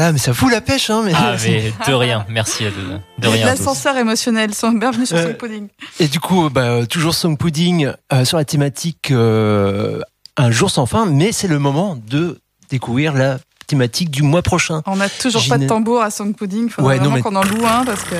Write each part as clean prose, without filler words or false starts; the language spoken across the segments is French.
là, mais ça fout la pêche, hein. Mais de rien, merci de rien. L'ascenseur émotionnel, bienvenue sur Song Pudding. Et du coup, toujours Song Pudding sur la thématique Un jour sans fin, mais c'est le moment de découvrir la thématique du mois prochain. On n'a toujours pas de tambour à Song Pudding, il faudrait qu'on en loue un parce que...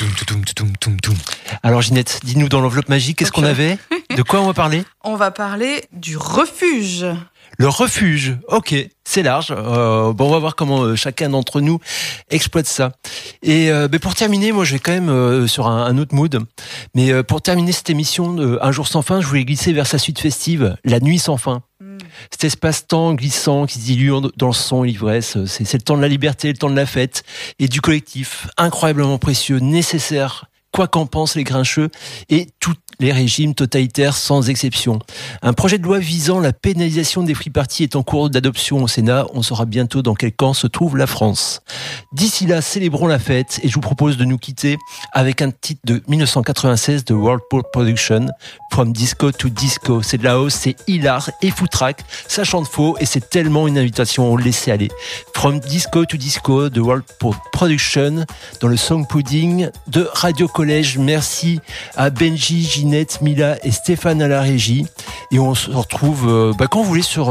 Alors Ginette, dis-nous dans l'enveloppe magique, qu'est-ce qu'on avait ? De quoi on va parler ? On va parler du refuge. Le refuge, ok, c'est large. On va voir comment chacun d'entre nous exploite ça. Et pour terminer, moi je vais quand même sur un autre mood. Mais pour terminer cette émission Un jour sans fin, je voulais glisser vers sa suite festive, La nuit sans fin. Cet espace-temps glissant qui se dilue dans le son et l'ivresse, c'est le temps de la liberté, le temps de la fête et du collectif, incroyablement précieux, nécessaire, quoi qu'en pensent les grincheux et tous les régimes totalitaires sans exception. Un projet de loi visant la pénalisation des free parties est en cours d'adoption au Sénat. On saura bientôt dans quel camp se trouve la France. D'ici là, célébrons la fête et je vous propose de nous quitter avec un titre de 1996 de Whirlpool Production, From Disco to Disco. C'est de la house, c'est hilar et foutraque, ça chante faux et c'est tellement une invitation au laisser aller. From Disco to Disco de Whirlpool Production dans le Song Pudding de Radio Collège. Merci à Benji, Ginette, Mila et Stéphane à la régie. Et on se retrouve quand vous voulez sur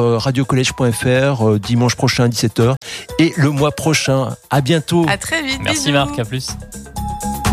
radiocollège.fr dimanche prochain à 17h et le mois prochain. À bientôt. À très vite. Merci Marc, à plus.